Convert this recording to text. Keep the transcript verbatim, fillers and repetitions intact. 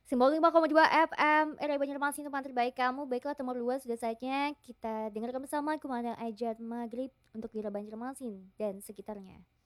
sembilan puluh lima koma dua F M, R A Banjarmasin tempat terbaik kamu. Baiklah teman luas, sudah saatnya kita dengarkan bersama Kumandang Ajat Maghrib untuk Wira Banjarmasin dan sekitarnya.